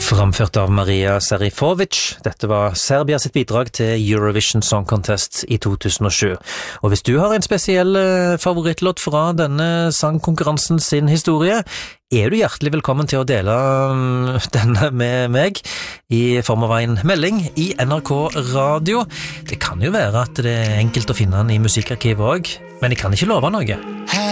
Framført av Maria Serifovic. Dette var Serbia sitt bidrag til Eurovision Song Contest i 2007. Og hvis du har en spesiell favorittlåt fra denne sangkonkurransen sin historie, er du hjertelig velkommen til å dele denne med meg i form av en melding i NRK Radio. Det kan jo være at det er enkelt å finne den i musikkarkivet også, men jeg kan ikke love noe.